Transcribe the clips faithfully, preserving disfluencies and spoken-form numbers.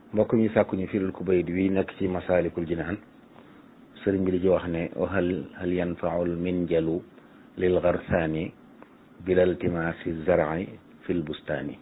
mbokk mi sàkku ñu firil ko bayit wi nekk ci masaalikul jinaan sëriñ bi di ci wax ne hal hal yanfaul minjalu lil garsaani bilal timaasi zar'i fil bustaani.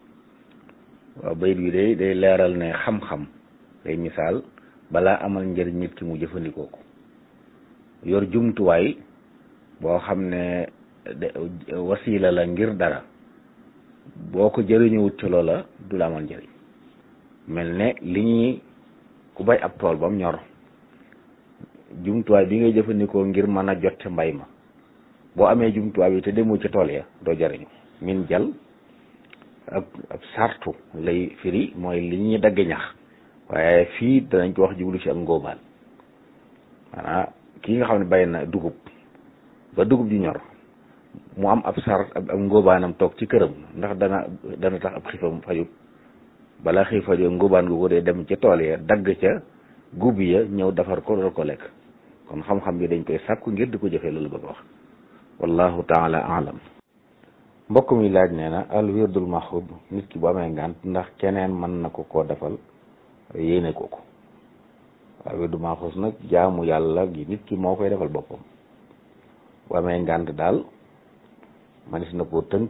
waaw bayit wi day day leeral ne xam-xam day misaal balaa amal njëriñ nit ki mu jëfandikoo ko yor jumtuwaay boo xam ne wasiila la ngir dara boo ko jëriñuwut ci loola du la amal njëriñ. mel ne li ñuy ku bay ab tool ba mu ñor jumtuwaay bi ngay jëfandikoo ngir mën a jot ca mbay ma boo amee jumtuwaay bi te demoo ci tool ya doo jëriñu. min jal ab ab sartu lay firi mooy li ñuy dagg ñax waaye fii danañ ko wax jublu ci ak ngóobaan maanaam kii nga xam ne bay na dugub ba dugub ji ñor mu am ab sart ab ngóobaanam toog ci këram ndax dana dana tax ab xiifam fajut balaa xëy fajoo ngóobaan gu ko dee dem ca tool ya dagg ca gub ya ñëw defar ko doon ko lekk kon xam-xam bi dañ koy sàkku ngir di ko jëfee loolu bëgg wax wallahu taala alam. mbokk mi laaj nee na al wirdul maxud nit ki bu amee ngànt ndax keneen mën na ko koo defal yéene ko ko waaw wirdul maxud nag jaamu yàlla gi nit ki moo koy defal boppam bu amee ngànt daal manis na koo tënk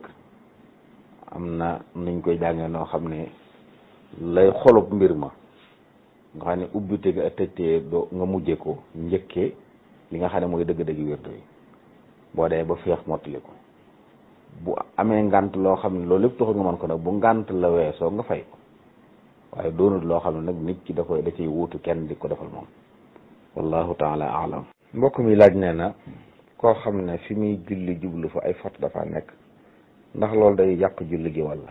am na nuñ koy jàngee noo xam ne lay xolub mbir ma nga xam ne ubbite ga tëjtee doo nga mujje ko njëkkee li nga xam ne mooy dëgg-dëgg wérdu yi boo dee ba feex mottali ko bu amee ngànt loo xam ne loolu lépp taxul nga mën ko nag bu ngànt la weesoo nga fay ko waaye doonut loo xam ne nag nit ki da koy da ciy wuutu kenn di ko defal moom wallahu taala alam. mbokk mi laaj nee na koo xam ne fi muy julli jublu fa ay fot dafa nekk ndax loolu day yàq julli gi walla.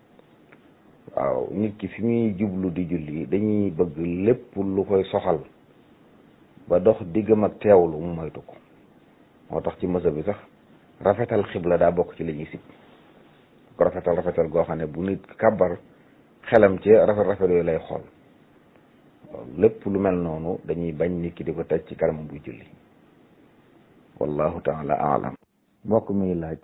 waaw nit ki fi muy jublu di julli dañuy bëgg lépp lu koy soxal ba dox diggam ak teewlu mu moytu ko moo tax ci mësa bi sax rafetal xibla daa bokk ci li ñuy sib ko rafetal rafetal goo xam ne bu nit kàbbar xelam ci rafet rafet yooyu lay xool lépp lu mel noonu dañuy bañ nit ki di ko teg ci kanamam buy julli wallahu taala alam. mbokk mi laaj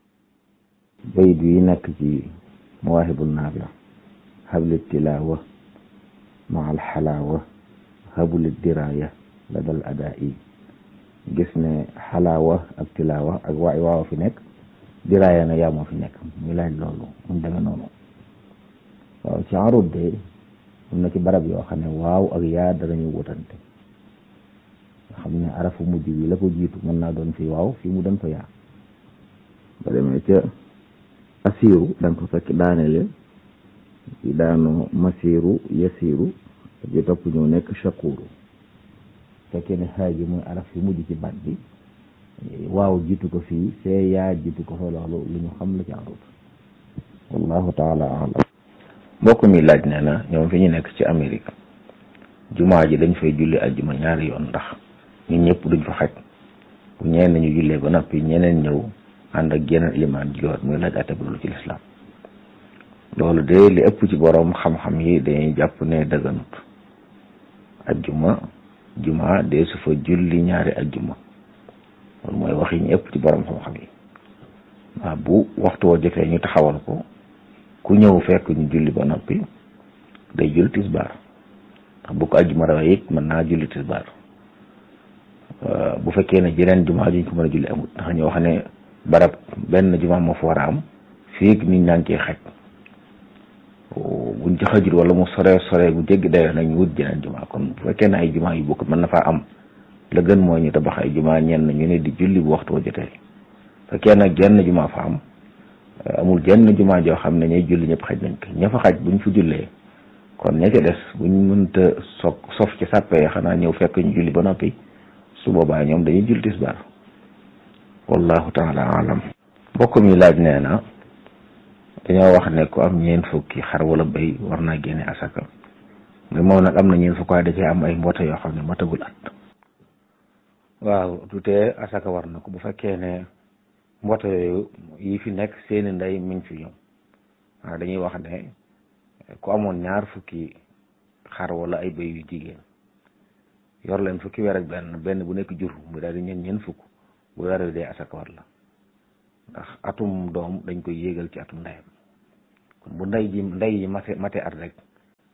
bayit yi nekk ci mawaahibun naafi' habli tilaawa ma al xalaawa habuli diraaya la dal adaa yi gis ne xalaawa ak tilaawa ak waay waaw fi nekk diraaya na yaa moo fi nekk muy laaj loolu mu demee noonu. waaw ci arut de am na ci barab yoo xam ne waaw ak yaa danañu wutante nga xam ne arafu mujj bi la ko jiitu mën naa doon fi waaw fii mu doon fa yaa ba demee ca asiiru da nga ko fekk daanele ci daanu masiiru yasiiru ji topp ñëw nekk shakuuru fekkee ne xaaji muy araf fi mujj ci baat bi waaw jiitu ko fii fee yaa jiitu ko fa loolu lu ñu xam la ci arut wallahu taala alam. mbokk mi laaj nee na ñoom fi ñu nekk ci Amérique jumaa ji dañ fay julli ajjuma ñaari yoon ndax ñun ñëpp duñ fa xaj bu ñeen nañu jullee ba noppi ñeneen ñëw ànd ak yeneen ilimaan jiwaat muy laaj àtte loolu ci lislaam. loolu de li ëpp ci borom xam-xam yi dañuy jàpp ne dëgganut ajjuma juma de su fa julli ñaari ajjuma loolu mooy wax yi ñu ëpp ci borom xam-xam yi waaw bu waxtu woo jotee ñu taxawal ko ku ñëw fekk ñu julli ba noppi day julli tisbaar ndax bu ko ajjuma rawee it mën naa julli tisbaar bu fekkee ne jeneen juma juñ ko mën a julli amut ndax ñu wax ne barab benn juma moo fa war a am fii nit ñaa ngi ciy xaj buñ ci xajul wala mu sore sore bu jéggi dayoo nañ wut jeneen juma kon bu fekkee ne ay juma yu bokk mën na faa am la gën mooy ñu tabax ay juma ñenn ñu ne di julli bu waxtu wa jotee fekkee nag jenn juma fa am amul jenn juma joo xam ne ñooy julli ñëpp xaj nañ ko ña fa xaj buñ fa jullee kon ña ca des buñ mënta soog sof ci sàppee xanaa ñëw fekk ñu julli ba noppi su boobaa ñoom dañuy julli tisbaar wallahu taala alam. mbokk mi laaj nee na dañoo wax ne ku am ñeent fukki xar wala béy war naa génne asaka mais moom nag am na ñeent fukk waaye da cee am ay mboota yoo xam ne matagul at. waaw tutee asaka war na ko bu fekkee ne mboota yooyu yi fi nekk seeni ndey miñ fi ñoom waaw dañuy wax ne ku amoon ñaar fukki xar wala ay béy yu jigéen yor leen fukki weer ak benn benn bu nekk jur mu daal di ñeen ñeen fukk bu weer wi dee asaka war la ndax atum doom dañ koy yéegal ci atum ndeyam kon bu ndey ji ndey ji mate mate at rek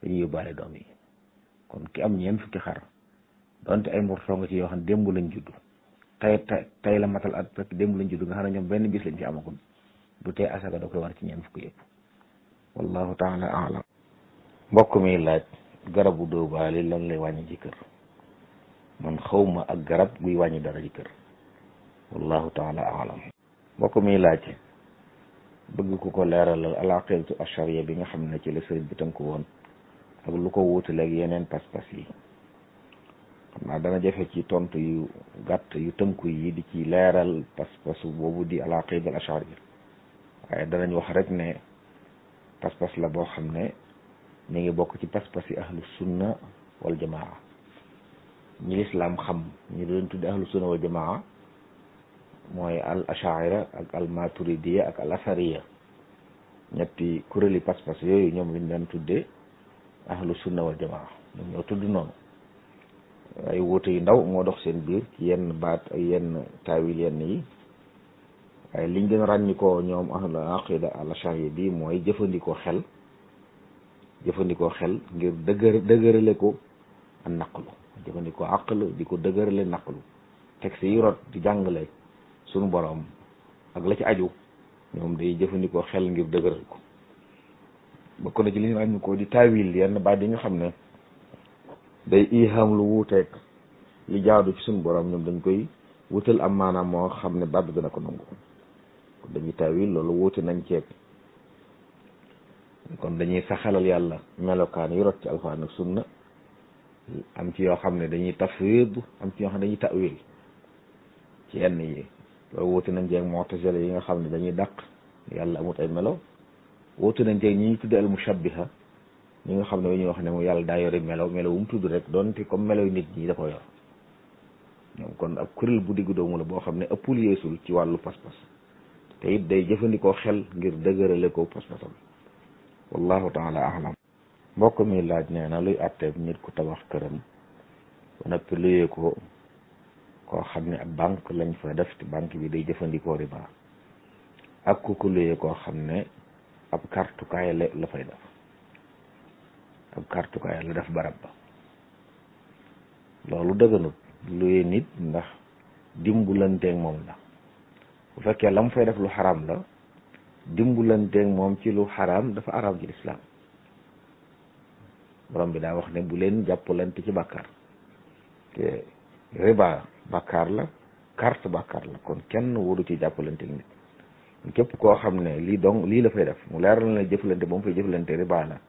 dañuy yóbbaale doom yi. kon ki am ñeent fukki xar donte ay mbortoo nga ci yoo xam ne démb lañ judd tey tey tey la matal at fekk démb lañ judd nga xam ne ñoom benn bis lañ ci amagul du tee asaka da koy war ci ñeent fukki yëpp wallahu taala alam mbokk mi laaj garabu dóobaali lan lay wàññi ci kër man xawma ak garab guy wàññi dara ci kër wallahu taala alam mbokk mi laaj bëgg ku ko leeralal al aqidatu ashariya bi nga xam ne ci la sëriñ bi tënku woon ak lu ko wuutaleeg yeneen pas-pas yi xam naa dana jafe ci tontu yu gàtt yu tënku yi di ci leeral pas-pasu boobu di al aqida al ashariya waaye danañ wax rek ne pas-pas la boo xam ne mi ngi bokk ci pas-pas yi ahlu sunna wal jamaa ñi lislaam xam ñu doon tudde ahlu sunna wal jamaa mooy al ashaira ak al maturidiya ak al asariya ñetti kuréeli pas-pas yooyu ñoom lañ daan tuddee ahlu sunna wal jamaa ñoom ñoo tudd noonu ay wuute yu ndaw moo dox seen biir ci yenn baat ak yenn taawil yenn yi waaye liñ gën a ràññikoo ñoom ahlu aqida al ashariya bi mooy jëfandikoo xel jëfandikoo xel ngir dëgër dëgërale ko ak naqlu jëfandikoo aql di ko dëgërale naqlu texte yi rot di jàngale sunu borom ak la ci aju ñoom day jëfandikoo xel ngir dëgëral ko bokk na ci li ñu ràññi ko di taawil yenn baat yi nga xam ne day iham lu wuuteeg li jaadu ci sunu borom ñoom dañ koy wutal am maanaam moo xam ne baat bi dina ko nangu kon dañuy taawil loolu wuute nañ ceeb kon dañuy saxalal yàlla melokaan yu rot ci alxuraan ak sunna am ci yoo xam ne dañuy tafwid am ci yoo xam ne dañuy tawil ci yenn yi loolu wuute nañ ceeg mu'tazila yi nga xam ne dañuy dàq yàlla amut ay melo wuute nañ ceeg ñi ñu tudde al mushabbiha ñi nga xam ne dañuy wax ne mu yàlla daa yore melo melo wu mu tudd rek doonte comme melo nit ñi da ko yor ñoom kon ab kuréel bu diggu doomu la boo xam ne ëppul yeesul ci wàllu pas-pas te it day jëfandikoo xel ngir dëgërale ko pas-pasam wallahu taala alam mbokk mi laaj nee na luy atteeb nit ku tabax këram ba noppi luyee ko koo xam ne ab banque lañ fa def te banque bi day jëfandikoo riba ak ku ko luyee koo xam ne ab kartukaay la la fay def ab kartukaay la def barab ba loolu dëgganut luyee nit ndax dimbulanteeg moom la bu fekkee la mu fay def lu xaram la dimbulanteeg moom ci lu xaram dafa araam ci lislaam borom bi daa wax ne bu leen jàppalante ci bàkkaar te riba bàkkaar la carte bàkkaar la kon kenn waru ci jàppalante nit képp koo xam ne lii dong lii la fay def mu leeral na jëflante ba mu fay jëflante riba la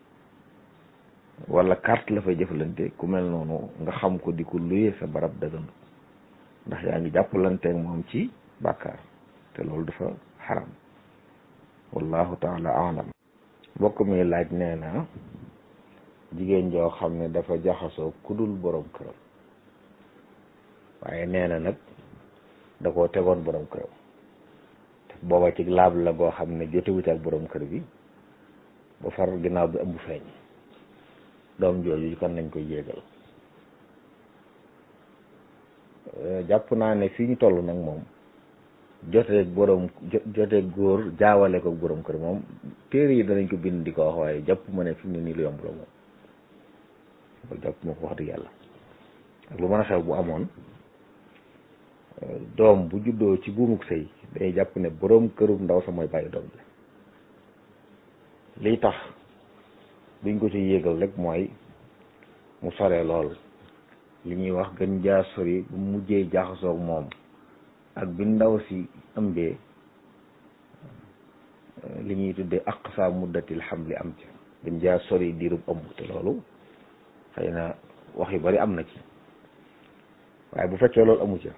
wala carte la fay jëflante ku mel noonu nga xam ko di ko luyee sa barab dëggandu ndax yaa ngi jàppalanteeg moom ci bàkkaar te loolu dafa xaram wallahu taala alam mbokk mi laaj nee na jigéen joo xam ne dafa jaxasoo kudul borom këram waaye nee na nag da koo tegoon borom këram te booba ci laab la goo xam ne jotewut ak borom kër bi ba far ginnaaw bi ëmb feeñ doom jooju kan nañ koy yéegal jàpp naa ne fii ñu toll nag moom joteeg borom joteeg góor jaawale ko borom kër moom téere yi danañ ko bind di ko wax waaye jàpp ma ne fi mu ne nii lu yomb la moom loolu jàpp ma ko wax dëgg yàlla ak lu mën a xew bu amoon doom bu juddoo ci buumuk sëy day jàpp ne borom kërum ndaw sa mooy bàyyi doom bi liy tax duñ ko ci yéegal rek mooy mu sore lool li ñuy wax gën jaa sori bu mujjee jaxasoog moom ak bi ndaw si ëmbee li ñuy tuddee aqsa muddatil hamli am ci gën jaa sori diirub ëmb te loolu xëy na wax yu bari am na ci waaye bu fekkee loolu amu ca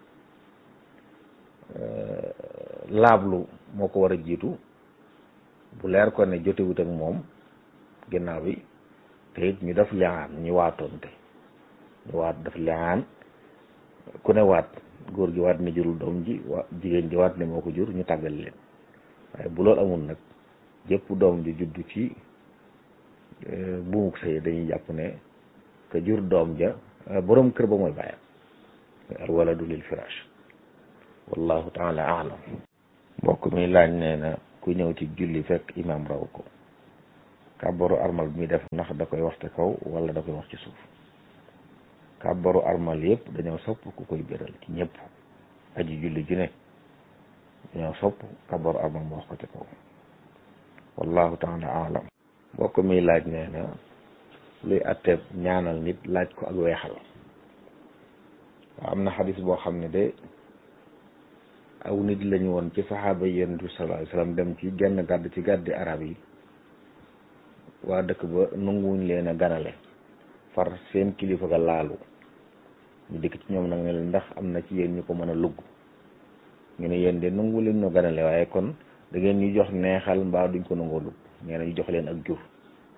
laablu moo ko war a jiitu bu leer ko ne jotewut ak moom ginnaaw bi te it ñu def liaan ñu waatoonte ñu waat def liaan ku ne waat góor gi waat ne jurul doom ji wa jigéen ji waat ne moo ko jur ñu tàggal leen waaye bu loolu amul nag jëpp doom ji juddu ci buumuk sëy dañuy jàpp ne que jur doom ja borom kër ba mooy bàyyam al waladu lil firaash wallahu taala alam mbokk mi laaj nee na ku ñëw ci julli fekk imam raw ko kàbbaru armal bi muy def ndax da koy wax te kaw wala da koy wax ci suuf kàbbaru armal yëpp dañoo sopp ku koy béral ci ñëpp aji julli ju ne dañoo sopp kàbbaru armal mu wax ko ci kaw wallahu taala alam mbokk mi laaj nee na luy atteeb ñaanal nit laaj ko ak weexal waaw am na xadis boo xam ne de aw nit lañu woon ci saxaaba yi yonent bi sallallahu alayhi wasallam dem ci genn gàdd ci gàddi arab yi waa dëkk ba nanguwuñ leen a ganale far seen kilifa ga laalu ñu dikk ci ñoom nag ne leen ndax am na ci yéen ñu ko mën a lugg ñu ne yéen de nangu leen ñoo ganale waaye kon da ngeen ñu jox neexal mbaa duñ ko nangoo lugg nee na ñu jox leen ak jur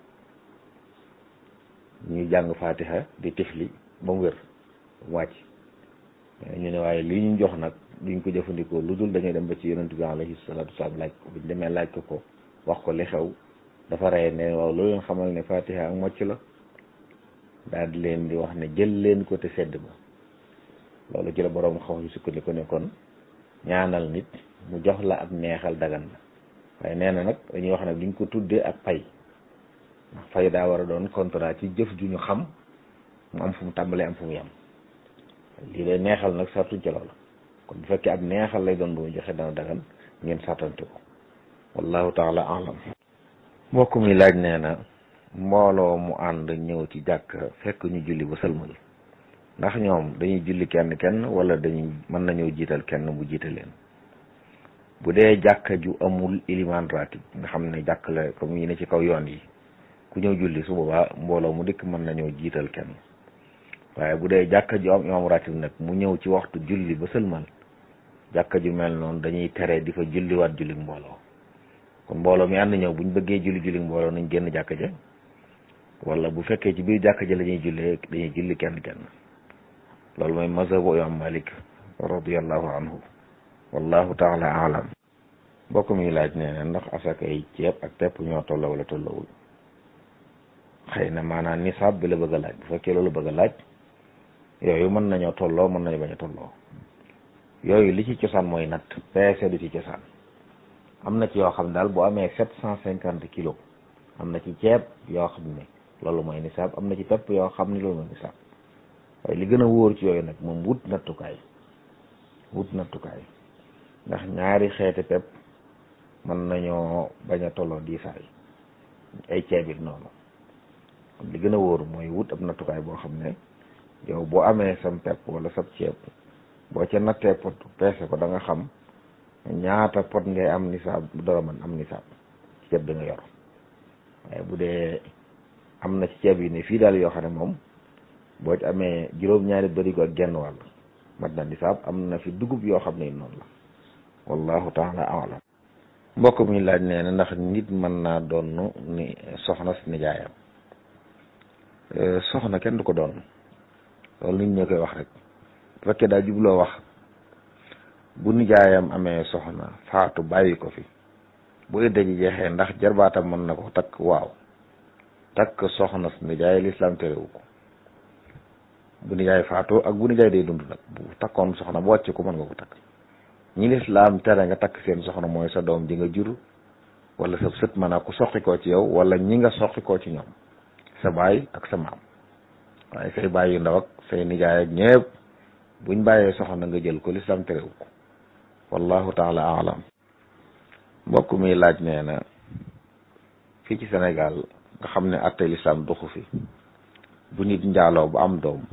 ñuy jàng fatiha di tifli ba mu wér wàcc ñu ne waaye lii ñu jox nag duñ ko jëfandikoo lu dul dañuy dem ba ci yonent bi alayhi salaatu wasalaam laaj ko buñ demee laaj ko ko wax ko li xew dafa rey ne waaw loolu leen xamal ne fatiha ak mocc la daal di leen di wax ne jël leen ko te sedd ba loolu ci la boroom xam yu sukkandiku ne kon ñaanal nit mu jox la ab neexal dagan na waaye nee na nag dañuy wax nag duñ ko tuddee ak pay ndax fay daa war a doon contrat ci jëf ju ñu xam mu am fu mu tàmbalee am fu mu yem lii lay neexal nag sartuñ ci loolu kon bu fekkee ab neexal lay doon bu mu joxe dana dagan ngeen sartante ko wallahu taala alam mbokk mi laaj nee na mbooloo mu ànd ñëw ci jàkk fekk ñu julli ba sëlmal ndax ñoom dañuy julli kenn kenn wala dañuy mën nañoo jiital kenn mu jiite leen bu dee jàkka ju amul iliman ratib nga xam ne jàkk la comme yi ne ci kaw yoon yi ku ñëw julli su boobaa mbooloo mu dikk mën nañoo jiital kenn waaye bu dee jàkka ju am imam ratib nag mu ñëw ci waxtu julli ba sëlmal jàkka ju mel noonu dañuy tere di fa julliwaat julli mbooloo kon mbooloo mi ànd ñëw bu ñu bëggee julli julli mbooloo nañ génn jàkka ja wala bu fekkee ci biir jàkka ja la ñuy jullee dañuy julli kenn kenn loolu mooy mazhabu imam Malik radiyallahu anhu wallahu taala alam mbokk mi laaj nee na ndax asaka yi ceeb ak pepp ñoo tolloo wala tolloowul xëy na maanaam nisaab bi la bëgg a laaj bu fekkee loolu bëgg a laaj yooyu mën nañoo tolloo mën nañu bañ a tolloo yooyu li ci cosaan mooy natt peese du ci cosaan am na ci yoo xam daal boo amee sept cent cinquante kilos am na ci ceeb yoo xam ne loolu mooy nisaab am na ci pepp yoo xam ne loolu mooy nisaab waaye li gën a wóor ci yooyu nag moom wut nattukaay wut nattukaay ndax ñaari xeeti pepp mën nañoo bañ a tolloo diisaay ay ceeb it noonu li gën a wóor mooy wut ab nattukaay boo xam ne yow boo amee sam pepp wala sab ceeb boo ca nattee pot peese ko da nga xam ñaata pot ngay am nisaab dara man am nisaab ceeb da nga yor waaye bu dee am na ci ceeb yi ne fii daal yoo xam ne moom boo ci amee juróom-ñaari bërigo ak genn wàll mat na nisaab am na fi dugub yoo xam ne noonu la wallahu taala alam mbokk mi laaj nee na ndax nit mën naa doon ni soxna si nijaayam soxna kenn du ko doon loolu nit ñoo koy wax rek bu fekkee daa jubloo wax bu nijaayam amee soxna faatu bàyyi ko fi bu idda ji jeexee ndax jarbaatam mën na ko takk waaw takk soxna si nijaay lislaam terewu ko bu nijaay faatu ak bu nijaay day dund nag bu takkoon soxna bu wàcc ko mën nga ko takk ñi lislaam tere nga takk seen soxna mooy sa doom ji nga jur wala sa sët mën a ko soqi koo ci yow wala ñi nga soqi koo ci ñoom sa baay ak sa maam waaye say baay yu ndaw ak say nijaay ak ñëpp buñ bàyyee soxna nga jël ko lislaam terewu ko wallahu taala alam mbokk mi laaj nee na fii ci Sénégal nga xam ne atte lislaam doxu fi bu nit njaaloo bu am doom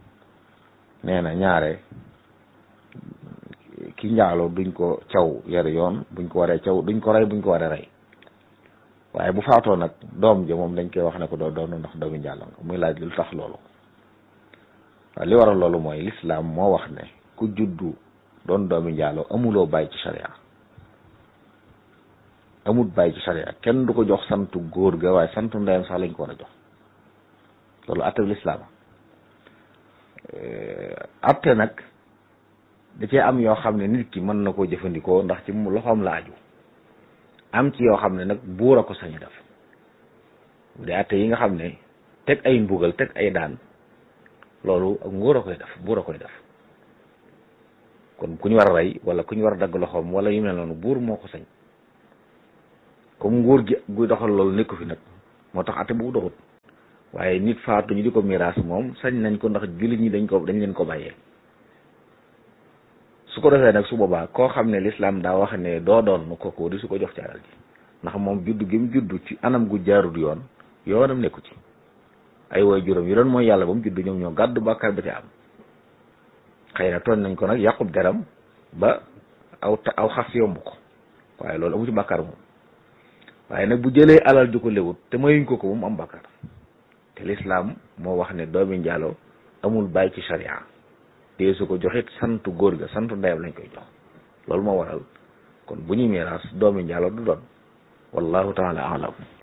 nee na ñaare ki njaaloo duñ ko caw yar yoon buñ ko waree caw duñ ko rey buñ ko waree rey waaye bu faatoo nag doom ja moom dañ koy wax ne ko doo doon ndax doomi njaaloo nga muy laaj lu tax loolu waaw li waral loolu mooy lislaam moo wax ne ku juddu doon doomi njaaloo amuloo bàyyi ci sharia amul bàyyi ci sharia kenn du ko jox santu góor ga waaye santu ndeyam sax lañ ko war a jox loolu atte lislaam atte nag da cee am yoo xam ne nit ki mën na koo jëfandikoo ndax ci mu loxoom la aju am ci yoo xam ne nag buur a ko sañ def bu dee atte yi nga xam ne teg ay mbugal teg ay daan loolu ak nguur a koy def buur a koy def kon ku ñu war a rey wala ku ñu war a dagg loxoom wala yu mel noonu buur moo ko sañ comme nguur gi guy doxal loolu nekku fi nag moo tax ate bu doxut waaye nit faatu ñu di ko miraas moom sañ nañ ko ndax jullit ñi dañ ko dañ leen ko bàyyee su ko defee nag su boobaa koo xam ne lislaam daa wax ne doo doon nu kooku di su ko jox ci alal ji ndax moom juddu gi mu juddu ci anam gu jaarut yoon yoonam nekku ci ay woy juróom yi doon mooy yàlla ba mu juddu ñoom ñoo gàddu bàkkaar ba ci am xëy na tooñ nañ ko nag yàqub deram ba aw aw xas yomb ko waaye loolu amu ci bàkkaar moom waaye nag bu jëlee alal ju ko lewut te mayuñ ko ko moom am bàkkaar te lislaam moo wax ne doomi njaaloo amul bàyyi ci sharia te su ko joxit santu góor ga santu ndeyam lañ koy jox loolu moo waral kon bu ñuy miraas doomi njaaloo du doon wallahu taala alam